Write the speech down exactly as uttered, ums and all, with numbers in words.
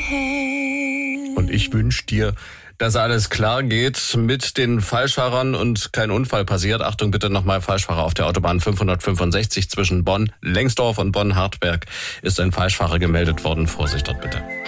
Und ich wünsche dir, dass alles klar geht mit den Falschfahrern und kein Unfall passiert. Achtung bitte nochmal, Falschfahrer auf der Autobahn fünfhundertfünfundsechzig zwischen Bonn, Lengsdorf und Bonn-Hartberg ist ein Falschfahrer gemeldet worden. Vorsicht dort bitte.